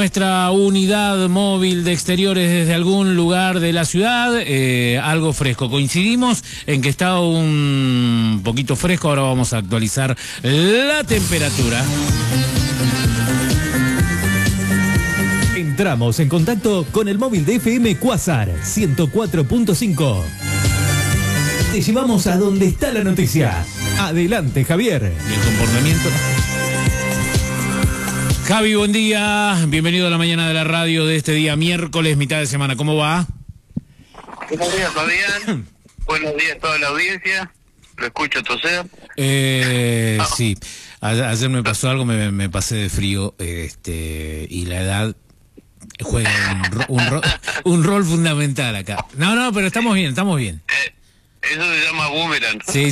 Nuestra unidad móvil de exteriores desde algún lugar de la ciudad, algo fresco. Coincidimos en que está un poquito fresco, ahora vamos a actualizar la temperatura. Entramos en contacto con el móvil de FM Quasar 104.5. Te llevamos a donde está la noticia. Adelante, Javier. Y el comportamiento... Javi, buen día, bienvenido a la mañana de la radio de este día miércoles, mitad de semana, ¿cómo va? Buenos días, Fabián. Buenos días a toda la audiencia. Lo escucho toser. Sí, ayer me pasó algo, me pasé de frío, y la edad juega un rol fundamental acá. No, pero estamos bien, estamos bien. Eso se llama boomerang. Sí.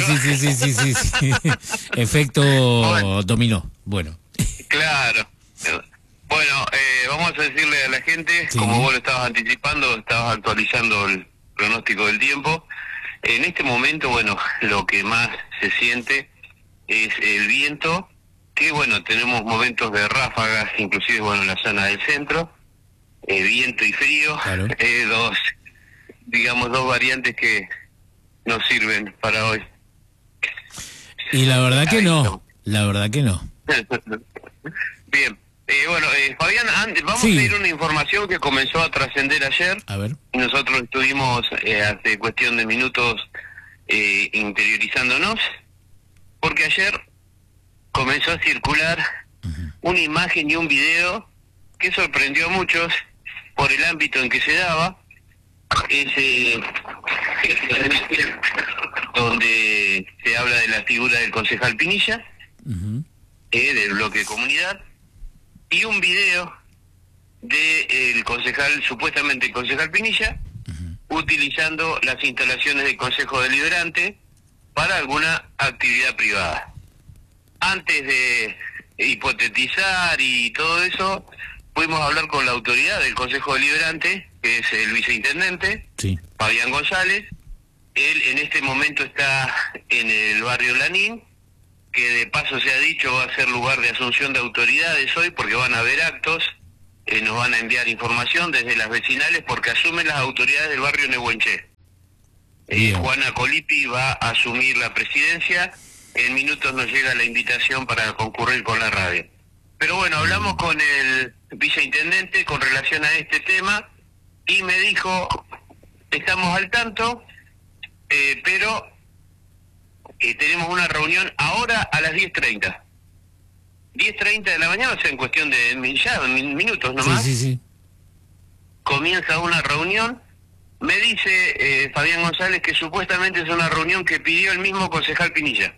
Efecto dominó, bueno. Claro. Bueno, vamos a decirle a la gente, Sí. como vos lo estabas anticipando, estabas actualizando el pronóstico del tiempo. En este momento, bueno, lo que más se siente es el viento, que bueno, tenemos momentos de ráfagas, inclusive bueno, en la zona del centro, viento y frío, Claro. dos variantes que nos sirven para hoy. Y la verdad que Ahí no, estamos. la verdad que no. Bien, Fabián, vamos Sí. a ir a una información que comenzó a trascender ayer. A ver. Nosotros estuvimos hace cuestión de minutos interiorizándonos, porque ayer comenzó a circular una imagen y un video que sorprendió a muchos por el ámbito en que se daba. Ese donde se habla de la figura del concejal Pinilla, del bloque de comunidad, y un video del concejal, supuestamente el concejal Pinilla, utilizando las instalaciones del Consejo Deliberante para alguna actividad privada. Antes de hipotetizar y todo eso, pudimos hablar con la autoridad del Consejo Deliberante, que es el viceintendente, Sí. Fabián González. Él en este momento está en el barrio Lanín, que de paso se ha dicho va a ser lugar de asunción de autoridades hoy, porque van a haber actos, nos van a enviar información desde las vecinales, porque asumen las autoridades del barrio Nehuenché. Bien. Juana Colipi va a asumir la presidencia, en minutos nos llega la invitación para concurrir con la radio. Pero bueno, hablamos con el viceintendente con relación a este tema, y me dijo, estamos al tanto, pero tenemos una reunión ahora a las 10:30. 10:30 de la mañana, o sea, en cuestión de minutos nomás. Sí. Comienza una reunión. Me dice Fabián González que supuestamente es una reunión que pidió el mismo concejal Pinilla.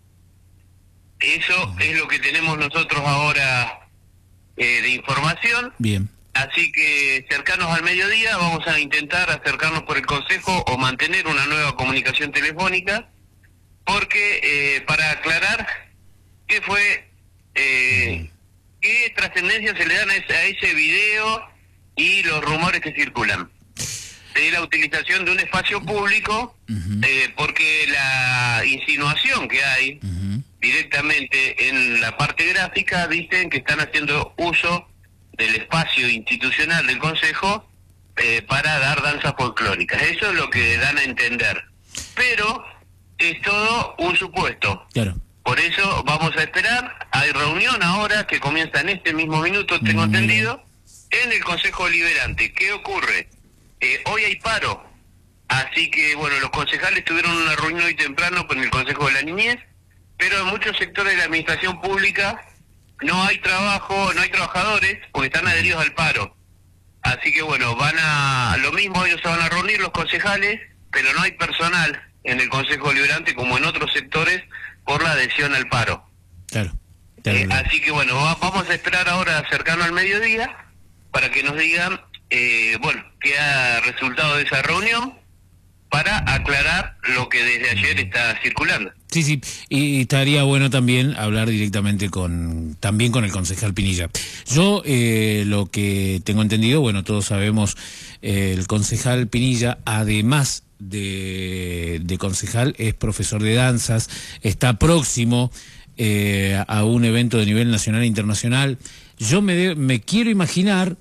Eso es lo que tenemos nosotros ahora de información. Bien. Así que cercanos al mediodía vamos a intentar acercarnos por el consejo o mantener una nueva comunicación telefónica, porque para aclarar qué fue, qué trascendencia se le dan a ese video y los rumores que circulan de la utilización de un espacio público, porque la insinuación que hay directamente en la parte gráfica dicen que están haciendo uso del espacio institucional del Consejo para dar danzas folclóricas. Eso es lo que dan a entender. Pero es todo un supuesto. Claro. Por eso vamos a esperar. Hay reunión ahora que comienza en este mismo minuto, tengo entendido, en el Consejo Deliberante. ¿Qué ocurre? Hoy hay paro. Así que, bueno, los concejales tuvieron una reunión hoy temprano con el Consejo de la Niñez, pero en muchos sectores de la administración pública no hay trabajo, no hay trabajadores, porque están adheridos al paro. Así que bueno, lo mismo, ellos se van a reunir los concejales, pero no hay personal en el Consejo Deliberante como en otros sectores por la adhesión al paro. Claro. Así que bueno, vamos a esperar ahora cercano al mediodía para que nos digan, qué ha resultado de esa reunión, para aclarar lo que desde ayer está circulando. Sí, y estaría bueno también hablar directamente con el concejal Pinilla. Yo lo que tengo entendido, bueno, todos sabemos, el concejal Pinilla, además de concejal, es profesor de danzas, está próximo a un evento de nivel nacional e internacional. yo me quiero imaginar,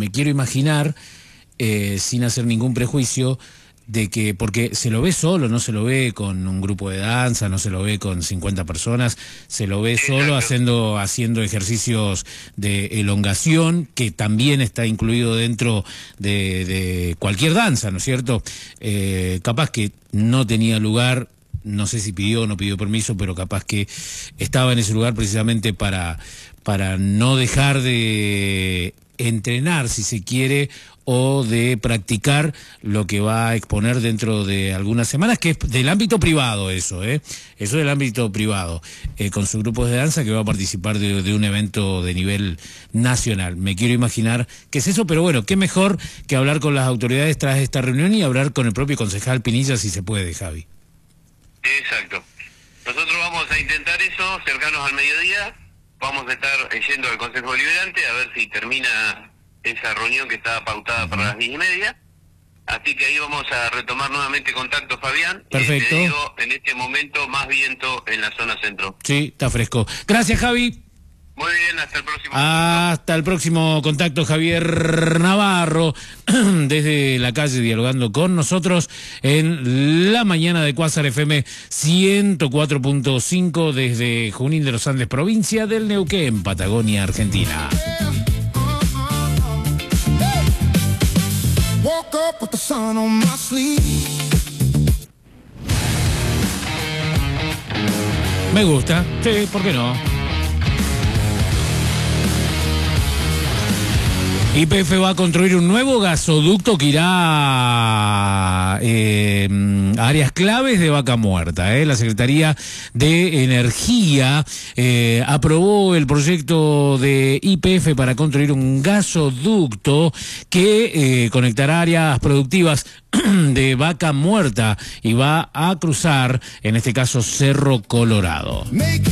sin hacer ningún prejuicio, de que, porque se lo ve solo, no se lo ve con un grupo de danza, no se lo ve con 50 personas, se lo ve solo haciendo ejercicios de elongación, que también está incluido dentro de cualquier danza, ¿no es cierto? Capaz que no tenía lugar, no sé si pidió o no pidió permiso, pero capaz que estaba en ese lugar precisamente para no dejar de entrenar, si se quiere, o de practicar lo que va a exponer dentro de algunas semanas, que es del ámbito privado eso es del ámbito privado, con sus grupos de danza, que va a participar de un evento de nivel nacional. Me quiero imaginar que es eso, pero bueno, qué mejor que hablar con las autoridades tras esta reunión y hablar con el propio concejal Pinilla, si se puede, Javi. Exacto. Nosotros vamos a intentar eso cercanos al mediodía. Vamos a estar yendo al Consejo Deliberante a ver si termina esa reunión que estaba pautada para las 10:30. Así que ahí vamos a retomar nuevamente contacto, Fabián. Perfecto. Te digo, en este momento más viento en la zona centro. Sí, está fresco. Gracias, Javi. Muy bien, hasta el próximo. Hasta el próximo contacto, Javier Navarro, desde la calle, dialogando con nosotros en la mañana de Cuásar FM 104.5 desde Junín de los Andes, provincia del Neuquén, Patagonia, Argentina. Me gusta, sí, ¿por qué no? YPF va a construir un nuevo gasoducto que irá a áreas claves de Vaca Muerta. La Secretaría de Energía aprobó el proyecto de YPF para construir un gasoducto que conectará áreas productivas de Vaca Muerta y va a cruzar, en este caso, Cerro Colorado.